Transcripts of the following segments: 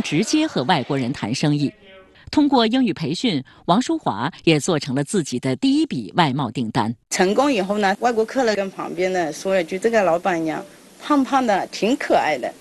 直接和外国人谈生意。通过英语培训，王淑华也做成了自己的第一笔外贸订单。 成功以后呢，外国客人跟旁边的说一句：“这个老板娘胖胖的，挺可爱的。”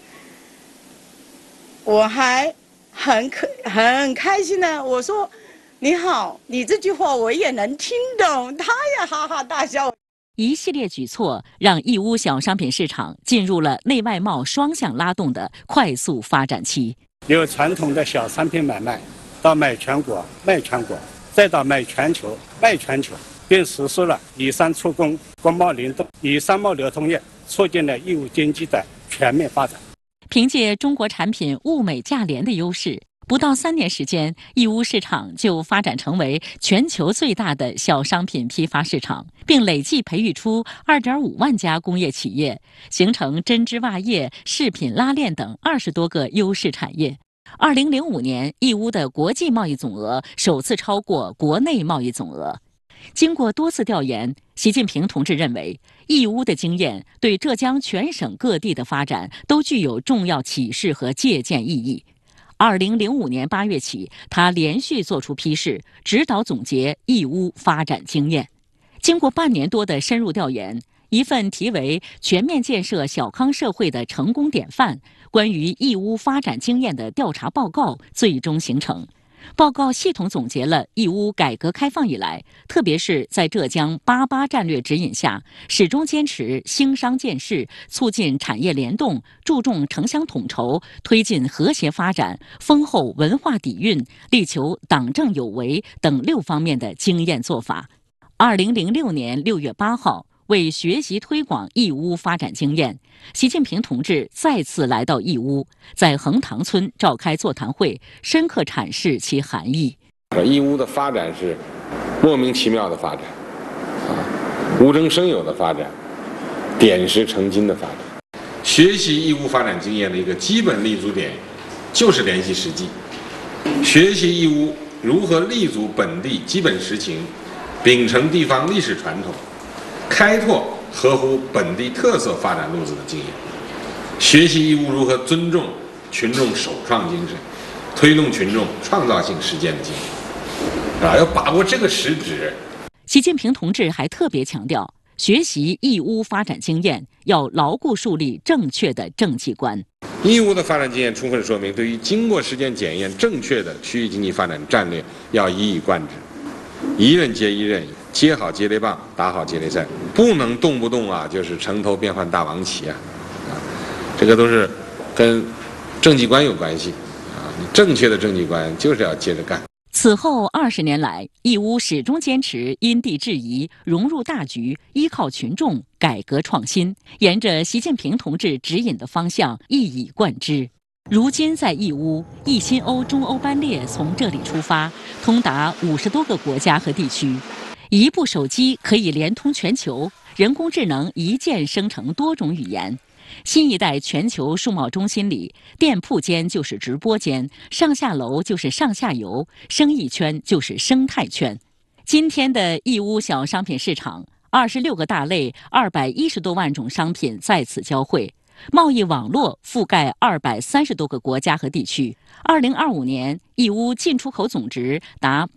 我还很开心的，我说：“你好，你这句话我也能听懂。”他也哈哈大笑。 一系列举措让义乌小商品市场进入了内外贸双向拉动的快速发展期。 由传统的小商品买卖，到买全国、卖全国，再到买全球、卖全球，并实施了以商促工、国贸联动，以商贸流通业促进了义乌经济的全面发展。 凭借中国产品物美价廉的优势，不到3年时间，义乌市场就发展成为全球最大的小商品批发市场，并累计培育出2.5万家工业企业，形成针织袜业、饰品拉链等20多个优势产业。2005年，义乌的国际贸易总额首次超过国内贸易总额。经过多次调研，习近平同志认为，义乌的经验对浙江全省各地的发展都具有重要启示和借鉴意义。2005年8月起，他连续作出批示，指导总结义乌发展经验。经过半年多的深入调研，一份题为《全面建设小康社会的成功典范：关于义乌发展经验》的调查报告最终形成。报告系统总结了义乌改革开放以来，特别是在浙江88战略指引下，始终坚持兴商建市，促进产业联动，注重城乡统筹，推进和谐发展，丰厚文化底蕴，力求党政有为等6方面的经验做法。2006年6月8号，为学习推广义乌发展经验，习近平同志再次来到义乌，在横塘村召开座谈会，深刻阐释其含义。 义乌的发展是莫名其妙的发展，无中生有的发展，点石成金的发展。学习义乌发展经验的一个基本立足点，就是联系实际，学习义乌如何立足本地基本实情，秉承地方历史传统，开拓合乎本地特色发展路子的经验，学习义乌如何尊重群众首创精神，推动群众创造性实践的经验，要把握这个实质。 习近平同志还特别强调，学习义乌发展经验要牢固树立正确的政绩观。 义乌的发展经验充分说明，对于经过实践检验正确的区域经济发展战略要一以贯之，一任接一任，接好接力棒，打好接力赛，不能动不动就是城头变换大王旗这个都是跟政绩观有关系你正确的政绩观就是要接着干。 此后20年来，义乌始终坚持因地制宜、融入大局、依靠群众、改革创新，沿着习近平同志指引的方向一以贯之。如今在义乌，一新欧中欧班列从这里出发，通达50多个国家和地区。一部手机可以连通全球，人工智能一键生成多种语言。新一代全球数贸中心里，店铺间就是直播间，上下楼就是上下游，生意圈就是生态圈。今天的义乌小商品市场，26个大类，210多万种商品在此交汇，贸易网络覆盖230多个国家和地区。2025年，义乌进出口总值达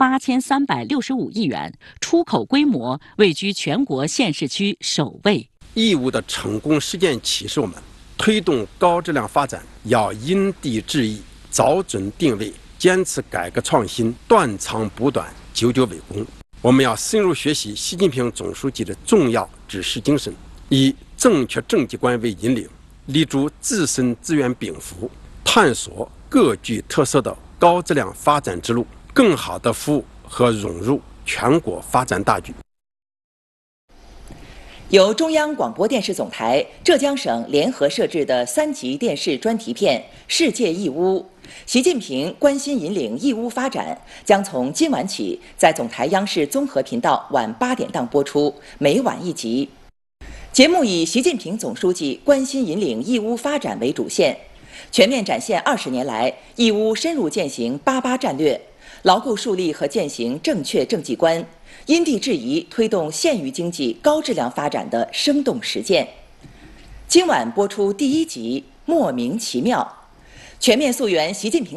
8365亿元，出口规模位居全国县市区首位。 义乌的成功实践启示我们，推动高质量发展要因地制宜，找准定位，坚持改革创新，断长补短，久久为功。我们要深入学习习近平总书记的重要指示精神，以正确政绩观为引领，立足自身资源禀赋，探索各具特色的高质量发展之路，更好地服务和融入全国发展大局。 由中央广播电视总台、浙江省联合摄制的3集电视专题片《世界义乌》，习近平关心引领义乌发展，将从今晚起在总台央视综合频道晚8点档播出，每晚1集。节目以习近平总书记关心引领义乌发展为主线，全面展现20年来义乌深入践行88战略，牢固树立和践行正确政绩观，因地制宜推动县域经济高质量发展的生动实践。今晚播出第1集《莫名其妙》，全面溯源习近平